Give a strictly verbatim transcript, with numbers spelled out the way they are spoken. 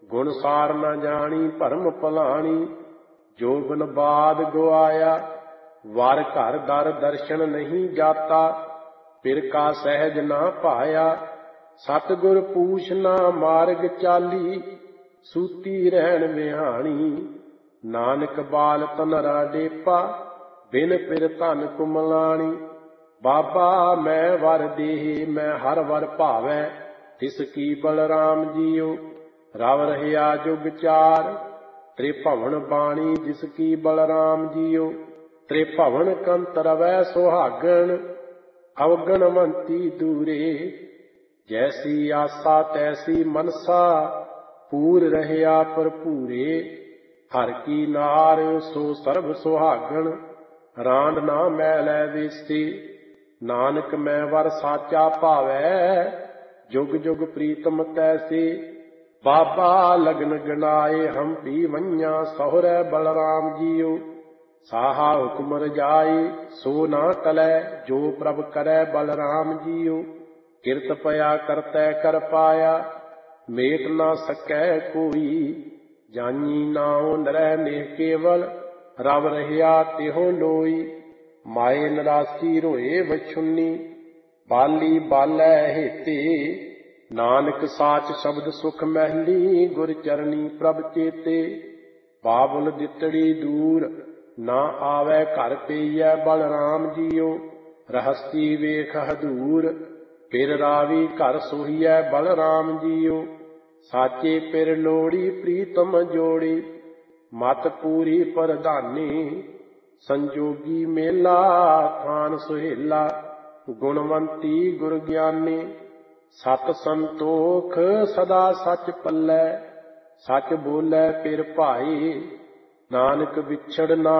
ਗੁਣ ਸਾਰ ਨ ਜਾਣੀ ਭਰਮ ਭਲਾਣੀ, ਜੋ ਬਿਨ ਬਾਦ ਗਵਾਇਆ। ਵਰ ਘਰ ਦਰ ਦਰਸ਼ਨ ਨਹੀਂ ਜਾਤਾ, ਪਿਰ ਕਾ ਸਹਿਜ ਨਾ ਭਾਇਆ। ਸਤਿਗੁਰ ਪੂਛ ਨਾ ਮਾਰਗ ਚਾਲੀ, ਸੂਤੀ ਰਹਿਣ ਵਿਹਾਣੀ। ਨਾਨਕ ਬਾਲ ਤਨਰਾ ਡੇਪਾ, ਬਿਨ ਪਿਰ ਧਨ ਕੁਮਲਾਣੀ। ਬਾਬਾ ਮੈਂ ਵਰ ਦੇਹ ਮੈਂ ਹਰ ਵਰ ਭਾਵੈ, ਤਿਸ ਕੀ ਬਲਰਾਮ ਜੀਓ। ਰਵ ਰਹਿਆ ਜੁਗ ਚਾਰ, ਤ੍ਰਿਭਵਨ ਬਾਣੀ ਜਿਸ ਕੀ ਬਲਰਾਮ ਜੀਓ। ਤ੍ਰਿਭਵਨ ਕੰਤ ਰਵੈ ਸੁਹਾਗਣ, ਅਵਗਣਵੰਤੀ ਦੂਰੇ। ਜੈਸੀ ਆਸਾ ਤੈਸੀ ਮਨਸਾ, ਪੂਰ ਰਹਿਆ ਭਰਪੂਰੇ। ਹਰ ਕੀ ਨਾਰ ਸੋ ਸਰਬ ਸੁਹਾਗਣ, ਰਾਂਡ ਨਾ ਮੈਲੈ ਵੇਸੀ। ਨਾਨਕ ਮੈਂ ਵਰ ਸਾਚਾ ਭਾਵੈ, ਜੁਗ ਜੁਗ ਪ੍ਰੀਤਮ ਤੈਸੇ। ਬਾਬਾ ਲਗਨ ਗਨਾਏ ਹੰਪੀ ਵੰਝਾਂ, ਸਹੁਰੈ ਬਲਰਾਮ ਜੀਓ। ਸਾਹਾ ਹੁਕਮ ਰਜਾਈ ਸੋ ਨਾ ਟਲੈ, ਜੋ ਪ੍ਰਭ ਕਰੈ ਬਲਰਾਮ ਜੀਓ। ਕਿਰਤ ਪਿਆ ਕਰਤੈ ਕਰ ਪਾਇਆ, ਮੇਟ ਨਾ ਸਕੈ ਕੋਈ। ਜਾਨੀ ਨਾਉ ਨਰੈ ਨੇਹ ਕੇਵਲ, ਰਵ ਰਹਿਆ ਤਿਹੁ ਲੋਈ। ਮਾਏ ਨਰਾਸੀ ਰੋਏ ਵਛੁੰਨੀ, ਬਾਲੀ ਬਾਲੈ ਹੇਤੇ। ਨਾਨਕ ਸਾਚ ਸ਼ਬਦ ਸੁਖ ਮਹਿਲੀ, ਗੁਰ ਚਰਨੀ ਪ੍ਰਭ ਚੇਤੇ। ਬਾਬੁਲ ਦਿਤੜੀ ਦੂਰ, ਨਾ ਆਵੈ ਘਰ ਪਈਐ ਬਲਰਾਮ ਜੀਓ। ਰਹਸਤੀ ਵੇਖ ਹਦੂਰ, ਪਿਰ ਰਾਵੀ ਘਰ ਸੋਹੀਐ ਬਲਰਾਮ ਜੀਓ। ਸਾਚੇ ਪਿਰ ਲੋੜੀ ਪ੍ਰੀਤਮ ਜੋੜੀ, ਮਤ ਪੂਰੀ ਪ੍ਰਧਾਨੀ। ਸੰਜੋਗੀ ਮੇਲਾ ਥਾਨ ਸੁਹੇਲਾ, ਗੁਣਵੰਤੀ ਗੁਰ ਗਿਆਨੀ। ਸਤ ਸੰਤੋਖ ਸਦਾ ਸੱਚ ਪੱਲੈ, ਸੱਚ ਬੋਲੇ ਪਿਰ ਭਾਈ। ਨਾਨਕ ਵਿਛੜ ਨਾ